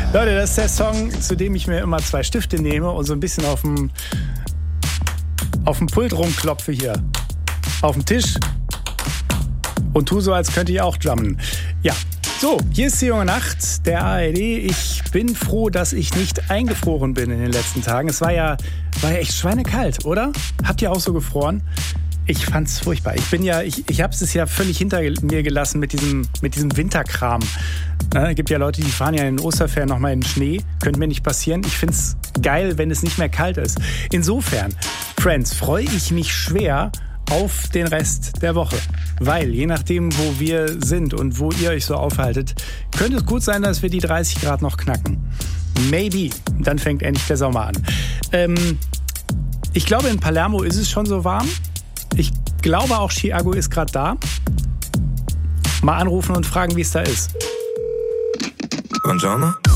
Leute, das ist der Song, zu dem ich mir immer 2 Stifte nehme und so ein bisschen auf dem Pult rumklopfe hier. Auf dem Tisch. Und tu so, als könnte ich auch drummen. Ja, so, hier ist die junge Nacht, der ARD. Ich bin froh, dass ich nicht eingefroren bin in den letzten Tagen. Es war ja echt schweinekalt, oder? Habt ihr auch so gefroren? Ich fand's furchtbar. Ich habe es ja völlig hinter mir gelassen mit diesem Winterkram. Es gibt ja Leute, die fahren ja in den Osterferien nochmal in den Schnee. Könnte mir nicht passieren. Ich find's geil, wenn es nicht mehr kalt ist. Insofern, Friends, freue ich mich schwer auf den Rest der Woche. Weil, je nachdem, wo wir sind und wo ihr euch so aufhaltet, könnte es gut sein, dass wir die 30 Grad noch knacken. Maybe. Dann fängt endlich der Sommer an. Ich glaube, in Palermo ist es schon so warm. Ich glaube, auch Chiago ist gerade da. Mal anrufen und fragen, wie es da ist. Buongiorno.